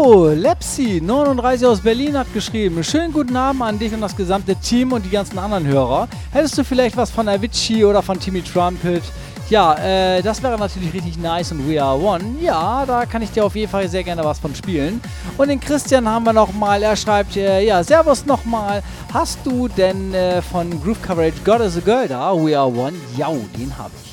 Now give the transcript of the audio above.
So, Lepsi39 aus Berlin hat geschrieben, schönen guten Abend an dich und das gesamte Team und die ganzen anderen Hörer. Hättest du vielleicht was von Avicii oder von Timmy Trumpet? Ja, das wäre natürlich richtig nice und We Are One. Ja, da kann ich dir auf jeden Fall sehr gerne was von spielen. Und den Christian haben wir nochmal, er schreibt, ja, servus nochmal. Hast du denn von Groove Coverage God is a Girl da? We Are One? Ja, den habe ich.